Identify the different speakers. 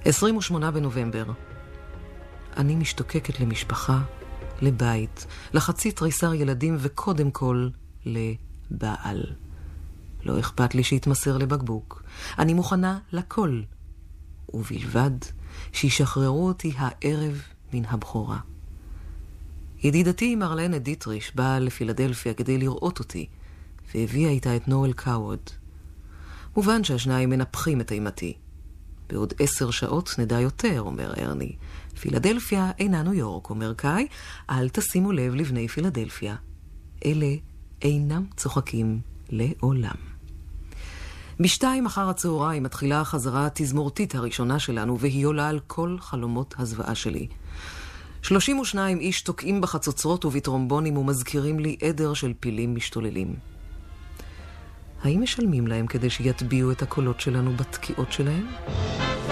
Speaker 1: 28 בנובמבר. אני משתוקקת למשפחה, לבית, לחצי תריסר ילדים וקודם כל לבעל. לא אכפת לי שיתמסר לבקבוק. אני מוכנה לכל. ובלבד שישחררו אותי הערב מן הבכורה. ידידתי מרלנה דיטריש באה לפילדלפיה כדי לראות אותי, והביאה איתה את נואל קאווד. מובן שהשניים מנפחים את אימתי. בעוד 10 שעות נדע יותר, אומר ארני. פילדלפיה אינה ניו יורק, אומר קאי. אל תשימו לב לבני פילדלפיה. אלה אינם צוחקים לעולם. ב2 אחר הצהריים מתחילה החזרה התזמורתית הראשונה שלנו, והיא עולה על כל חלומות הזוועה שלי. 32 איש תוקעים בחצוצרות ובטרומבונים ומזכירים לי עדר של פילים משתוללים. האם משלמים להם כדי שיטביעו את הקולות שלנו בתקיעות שלהם?